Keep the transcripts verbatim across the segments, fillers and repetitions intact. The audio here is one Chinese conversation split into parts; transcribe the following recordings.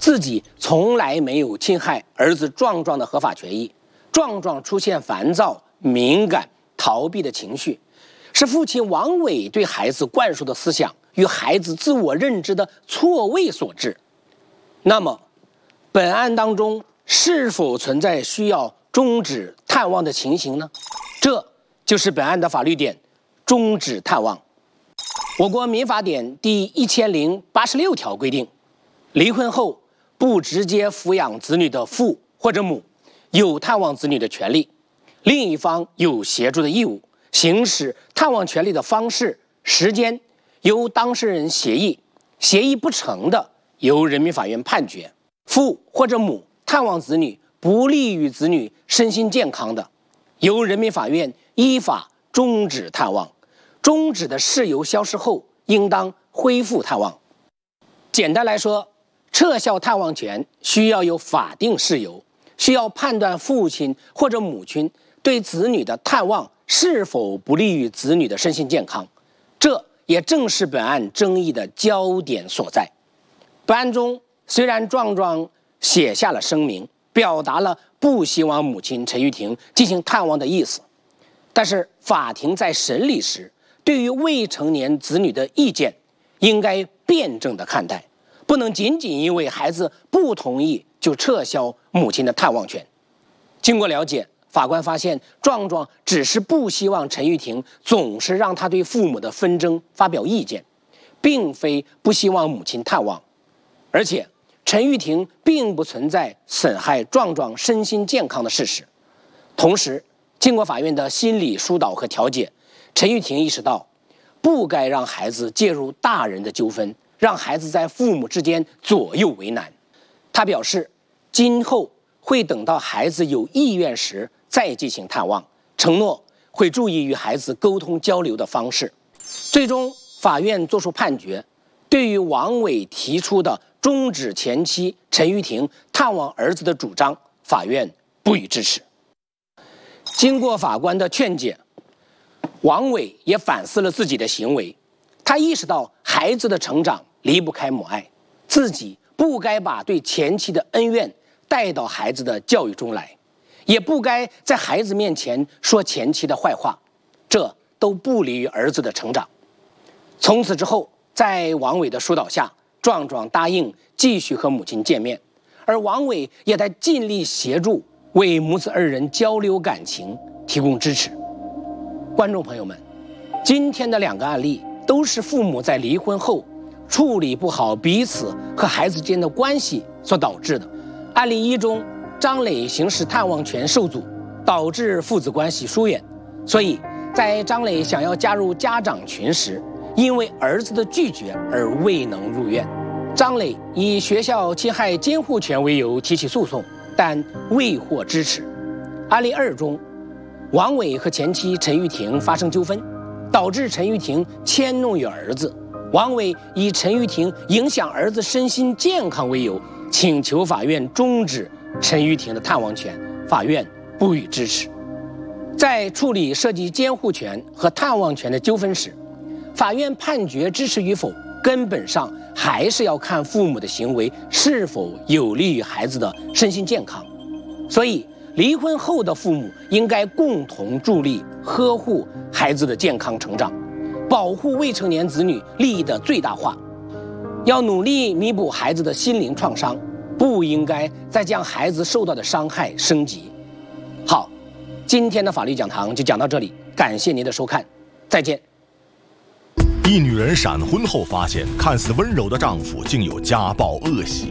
自己从来没有侵害儿子壮壮的合法权益，壮壮出现烦躁、敏感、逃避的情绪，是父亲王伟对孩子灌输的思想与孩子自我认知的错位所致。那么，本案当中是否存在需要终止探望的情形呢？这就是本案的法律点：终止探望。我国民法典第一千零八十六条规定，离婚后不直接抚养子女的父或者母有探望子女的权利，另一方有协助的义务。行使探望权利的方式、时间由当事人协议，协议不成的由人民法院判决。父或者母探望子女不利于子女身心健康的，由人民法院依法终止探望。终止的事由消失后，应当恢复探望。简单来说，撤销探望权需要有法定事由，需要判断父亲或者母亲对子女的探望是否不利于子女的身心健康，这也正是本案争议的焦点所在。本案中，虽然壮壮写下了声明，表达了不希望母亲陈玉婷进行探望的意思，但是法庭在审理时，对于未成年子女的意见，应该辩证地看待，不能仅仅因为孩子不同意就撤销母亲的探望权。经过了解，法官发现壮壮只是不希望陈玉婷总是让他对父母的纷争发表意见，并非不希望母亲探望。而且陈玉婷并不存在损害壮壮身心健康的事实。同时，经过法院的心理疏导和调解，陈玉婷意识到不该让孩子介入大人的纠纷，让孩子在父母之间左右为难。他表示，今后会等到孩子有意愿时再进行探望，承诺会注意与孩子沟通交流的方式。最终，法院作出判决，对于王伟提出的终止前妻陈玉婷探望儿子的主张，法院不予支持。经过法官的劝解，王伟也反思了自己的行为，他意识到孩子的成长离不开母爱，自己不该把对前妻的恩怨带到孩子的教育中来，也不该在孩子面前说前妻的坏话，这都不利于儿子的成长。从此之后，在王伟的疏导下，壮壮答应继续和母亲见面，而王伟也在尽力协助为母子二人交流感情提供支持。观众朋友们，今天的两个案例都是父母在离婚后处理不好彼此和孩子间的关系所导致的。案例一中，张磊行使探望权受阻，导致父子关系疏远，所以在张磊想要加入家长群时，因为儿子的拒绝而未能入院。张磊以学校侵害监护权为由提起诉讼，但未获支持。案例二中，王伟和前妻陈玉婷发生纠纷，导致陈玉婷迁怒于儿子。王伟以陈玉婷影响儿子身心健康为由，请求法院终止陈玉婷的探望权，法院不予支持。在处理涉及监护权和探望权的纠纷时，法院判决支持与否，根本上还是要看父母的行为是否有利于孩子的身心健康。所以，离婚后的父母应该共同助力呵护孩子的健康成长，保护未成年子女利益的最大化，要努力弥补孩子的心灵创伤，不应该再将孩子受到的伤害升级。好，今天的法律讲堂就讲到这里，感谢您的收看，再见。 一女人闪婚后发现，看似温柔的丈夫竟有家暴恶习。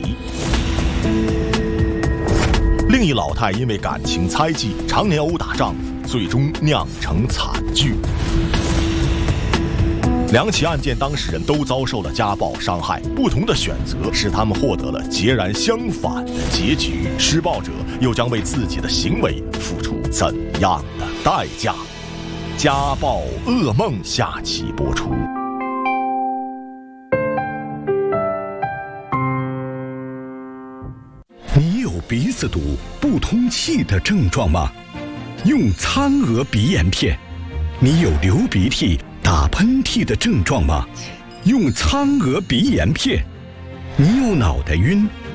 另一老太因为感情猜忌，常年殴打丈夫，最终酿成惨剧。两起案件当事人都遭受了家暴伤害，不同的选择使他们获得了截然相反的结局。施暴者又将为自己的行为付出怎样的代价？家暴噩梦下期播出。 你有鼻子堵、不通气的症状吗？用苍娥鼻炎片。你有流鼻涕、打喷嚏的症状吗？用苍娥鼻炎片。你有脑袋晕、